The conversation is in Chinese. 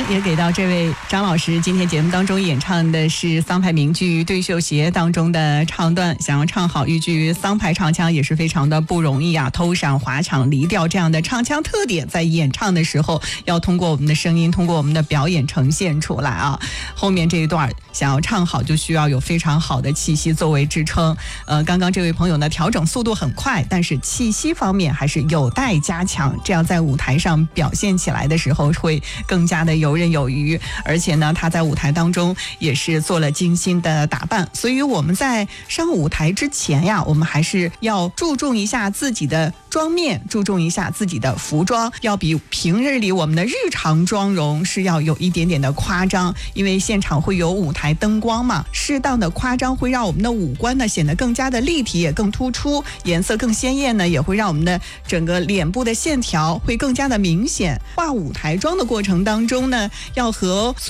也给到这位张老师。今天节目当中演唱的是桑牌名剧《对绣鞋》当中的唱段，想要唱好一句桑牌唱腔也是非常的不容易啊，偷闪滑抢离调这样的唱腔特点在演唱的时候要通过我们的声音，通过我们的表演呈现出来啊。后面这一段想要唱好就需要有非常好的气息作为支撑。刚刚这位朋友呢调整速度很快，但是气息方面还是有待加强，这样在舞台上表现起来的时候会更加的游刃有余。而且呢他在舞台当中也是做了精心的打扮，所以我们在上舞台之前呀，我们还是要注重一下自己的妆面，注重一下自己的服装，要比平日里我们的日常妆容是要有一点点的夸张，因为现场会有舞台灯光嘛，适当的夸张会让我们的五官呢显得更加的立体，也更突出，颜色更鲜艳呢，也会让我们的整个脸部的线条会更加的明显。画舞台妆的过程当中呢，要和